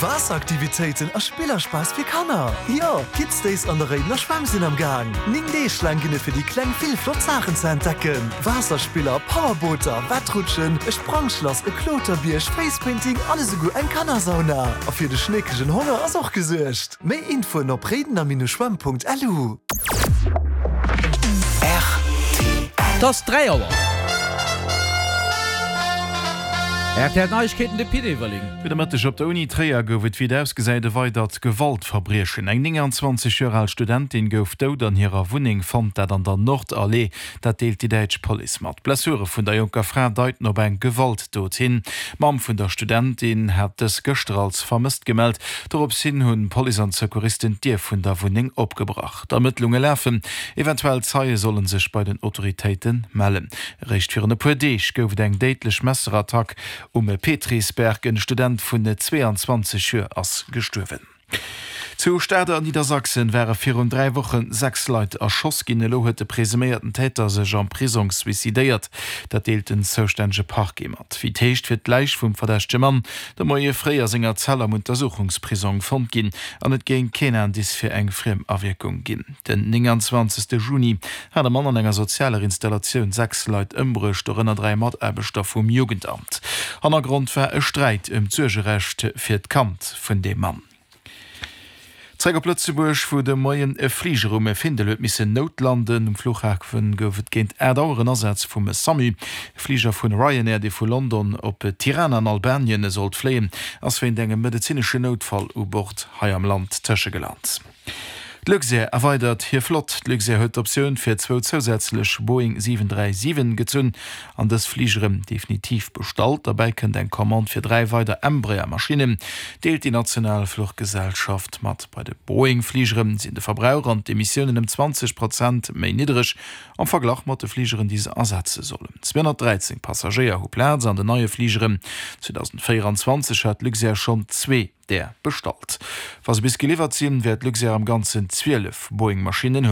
Wasseraktivitäten a Spielerspaß für Kanner. Ja, Kids Days an der Redner Schwammsinn am Gang. Ning D-Schlangene für die kleinen viel Flotsachen zu entdecken. Wasserspieler, Powerbooter, Wattrutschen, ein Sprangschloss, ein Kloterbier, Facepainting, alles so gut ein Kannersauna. Auf für den schneckischen Hunger ist auch gesucht. Mehr Info auf redner-schwamm.lu. Das 3 Uhr. Erklärt Neuigkeiten de PD überlegen. Wieder match op der Uni Träger goufet wie ausgesäide weitert Gewalt verbrechen. Eng 20 Jahre als Studentin gouf do an ihrer Wuning fand dat an der Nordallee, dat deelt die Deutsche Police mat. Blessure vun der Junker Frau deuten op eng Gewalt dorthin. Mam vun der Studentin hat es gestern als vermisst gemeldet, dorop sinn hunn Police an Sekuristen Dir vun der Wuning opgebracht. Ermittlungen läfen, eventuell Zeie sollen sich bei den Autoritäten melden. Recht für eine Pudeich gouf eng deitlech Messerattack Petrisberg, ein Student vun de 22 Jahre ass gestorben. Zu Städter an Niedersachsen wäre 4 und 3 Wochen 6 Leute erschoss gin lo huet de presumierten Täter sech an Prison suicidiert, dat deelt den zoständige Park gemert. Wie techt fir gleich vum verdächte Mann, der moie freier Sänger Zell am Untersuchungsprison fand gin, an et géint kennen dis fir eng frem Erwirkung gin. Den 29. Juni hat der Mann an enger sozialer Installation 6 Leute ëmbrucht oder ënner 3 Mordärbestoff vum Jugendamt. An der Grund war e Streit Zürgerecht fir d Kant vun dem Mann. Träger Plötzeburg wo de Moien e Fliegerum findet misse Notlanden Flughafen goufet géint erdaueren Ersatz vum Sami. Flieger vun Ryanair de vu London op Tirana an Albanien sollt fleen, ass fir en engem medizinsche Notfall u Bord hai am Land Tësche gelandt. Luxair erweitert hier flott. Luxair huet Optionun fir 2 zusätzlich Boeing 737 gezünn an des Fliegerem definitiv bestalt. Dabei kënnt eng Kommand fir 3 weiter Embraer Maschinen. Deelt die Nationalfluggesellschaft mat. Bei de Boeing-Fliegerem sind de Verbraucher an d'Emissionen 20% méi niedrig am Verglach mat de Fliegeren diese ersetzen sollen. 213 Passagier hu Plätze an de neue Fliegerem. 2024 hat Luxair schon 2 der bestalt. Was bis geliefert sind, wird Luxair am ganzen 12 Boeing-Maschinen